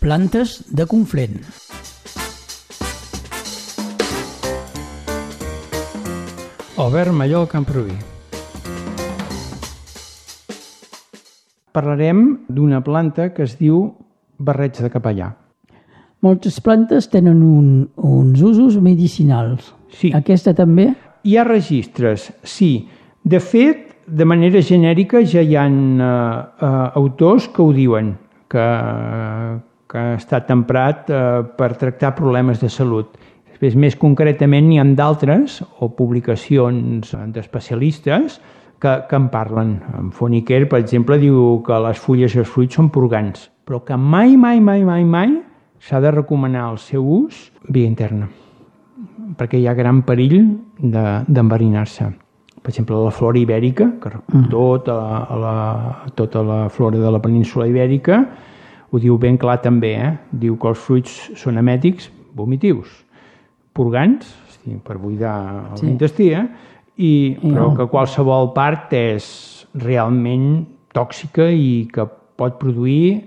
Plantes de Conflent. Albert Mallol Camproví. Parlarem d'una planta que es diu barreig de capellà. Moltes plantes tenen uns usos medicinals. Sí. Aquesta també? Hi ha registres, sí. De fet, de manera genèrica ja hi ha autors que ho diuen, que ha estat emprat per tractar problemes de salut. Després, més concretament, n'hi ha d'altres, o publicacions d'especialistes, que en parlen. En Fournier, per exemple, diu que les fulles i els fruits són purgants, però que mai s'ha de recomanar el seu ús via interna, perquè hi ha gran perill d'enverinar-se. Per exemple, la flora ibèrica, que recull tota la flora de la península ibèrica, ho diu ben clar també, diu que els fruits són emètics vomitius, purgants, per buidar l'intestí, però que qualsevol part és realment tòxica i que pot produir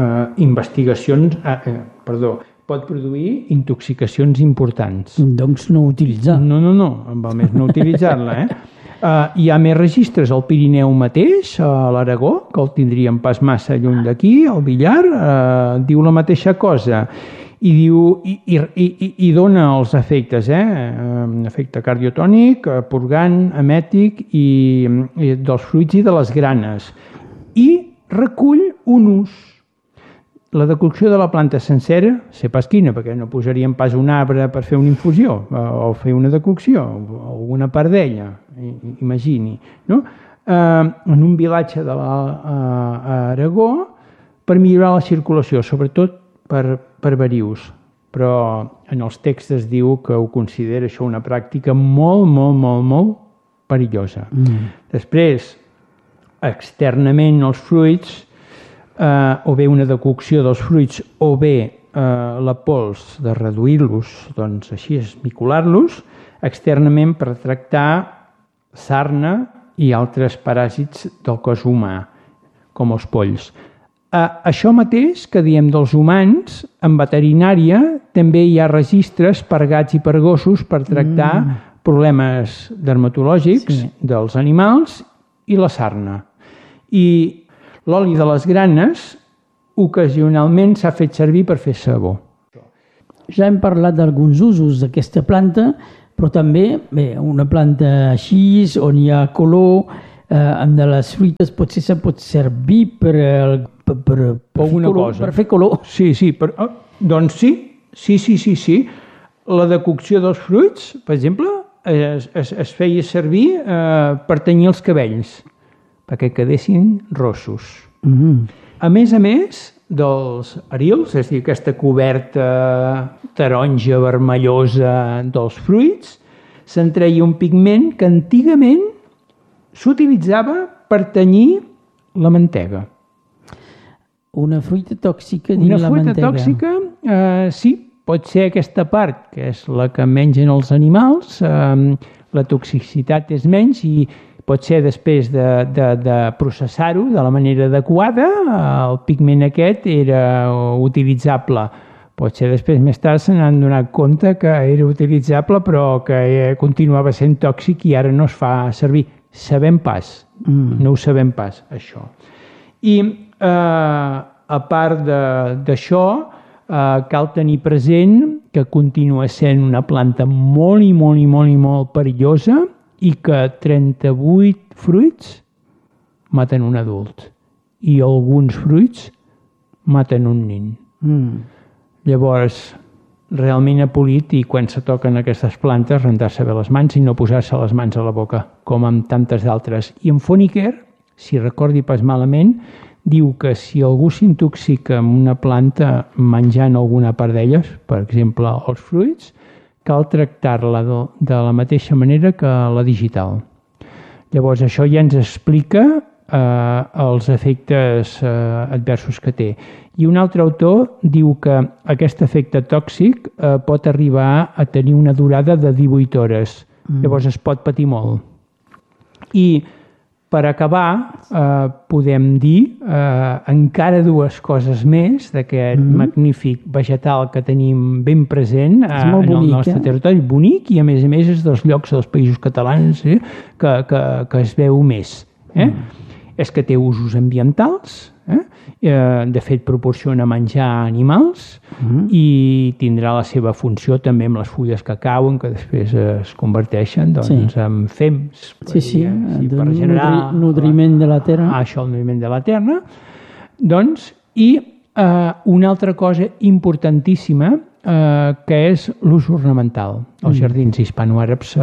pot produir intoxicacions importants. Doncs no utilitzar. No, val més no utilitzar-la, Hi ha més registres al Pirineu mateix, a l'Aragó, que el tindríem pas massa lluny d'aquí, al Villar, diu la mateixa cosa i diu i dona els efectes, efecte cardiotònic, purgant, emètic i dels fruits i de les granes. I recull un ús. La decocció de la planta sencera, sé pas quina, perquè no posaríem pas un arbre per fer una infusió o fer una decocció, o alguna part d'ella, imagini, no? En un vilatge de l'Aragó per millorar la circulació, sobretot per verius. Però en els textos diu que ho considera això una pràctica molt perillosa. Després, externament els fruits, o bé una decocció dels fruits o bé la pols de reduir-los, doncs així esmicolar-los, externament per tractar sarna i altres paràsits del cos humà, com els polls. Això mateix que diem dels humans, en veterinària també hi ha registres per gats i per gossos per tractar problemes dermatològics dels animals i la sarna. I l'oli de les granes ocasionalment s'ha fet servir per fer sabó. Ja hem parlat d'alguns usos d'aquesta planta, però també una planta així, on hi ha color, de les fruites potser se pot servir per fer color. Sí, doncs sí. La decocció dels fruits, per exemple, es feia servir per tenyir els cabells, perquè quedessin rossos. A més dels arils, és a dir, aquesta coberta taronja vermellosa dels fruits, se'n treia un pigment que antigament s'utilitzava per tenyir la mantega. Una fruita tòxica dins la mantega. Una fruita tòxica, sí, pot ser aquesta part, que és la que mengen els animals, la toxicitat és menys i pot ser després de processar-ho de la manera adequada, el pigment aquest era utilitzable. Pot ser després, més tard, se n'han donat compte que era utilitzable però que continuava sent tòxic i ara no es fa servir. No ho sabem pas, això. I a part d'això, cal tenir present que continua sent una planta molt perillosa i que 38 fruits maten un adult i alguns fruits maten un nin. Llavors, realment apolit i quan se toquen aquestes plantes rentar-se bé les mans i no posar-se les mans a la boca, com amb tantes d'altres. I en Fournier, si recordi pas malament, diu que si algú s'intoxica amb una planta menjant alguna part d'elles, per exemple els fruits, cal tractar-la de la mateixa manera que la digital. Llavors, això ja ens explica els efectes adversos que té. I un altre autor diu que aquest efecte tòxic pot arribar a tenir una durada de 18 hores. Llavors es pot patir molt. I per acabar, podem dir encara dues coses més d'aquest magnífic vegetal que tenim ben present en el nostre territori, bonic, i a més és dels llocs dels Països Catalans que es veu més. És que té usos ambientals, de fet proporciona menjar a animals i tindrà la seva funció també amb les fulles que cauen, que després es converteixen en fems per generar nutriment de la terra. Això, el nutriment de la terra. I una altra cosa importantíssima que és l'ús ornamental. Els jardins hispanoàrabs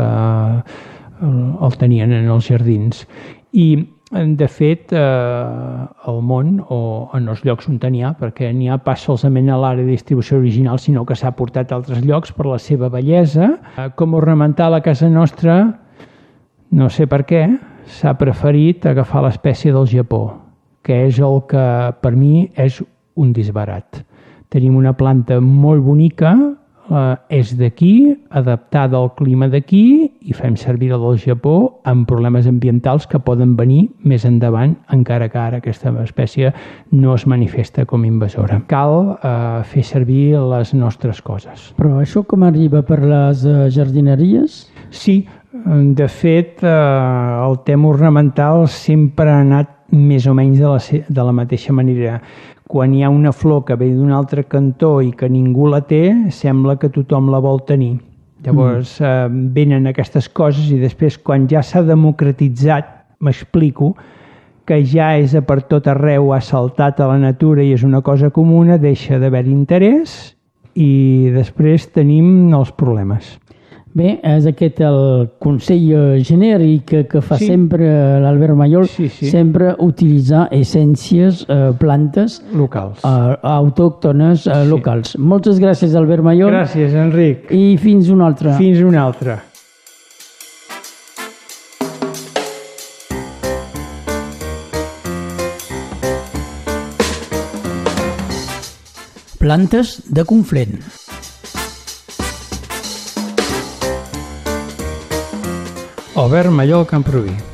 el tenien en els jardins i de fet, al món o en els llocs on n'hi ha, perquè n'hi ha pas solament a l'àrea de distribució original, sinó que s'ha portat a altres llocs per la seva bellesa. Com ornamental a casa nostra, no sé per què, s'ha preferit agafar l'espècie del Japó, que és el que per mi és un disbarat. Tenim una planta molt bonica, és d'aquí, adaptada al clima d'aquí, i fem servir la del Japó amb problemes ambientals que poden venir més endavant, encara que ara aquesta espècie no es manifesta com invasora. Cal fer servir les nostres coses. Però això com arriba per les jardineries? Sí, de fet, el tema ornamental sempre ha anat més o menys de la mateixa manera. Quan hi ha una flor que ve d'un altre cantó i que ningú la té, sembla que tothom la vol tenir. Llavors venen aquestes coses i després, quan ja s'ha democratitzat, m'explico, que ja és a per tot arreu, ha saltat a la natura i és una cosa comuna, deixa d'haver interès i després tenim els problemes. Bé, és aquest el consell genèric que fa sempre l'Albert Mallol, sempre utilitzar essències, plantes locals, autòctones locals. Moltes gràcies, Albert Mallol. Gràcies, Enric. I fins una altra. Fins una altra. Plantes de Conflent. Albert Mallol, Camproví.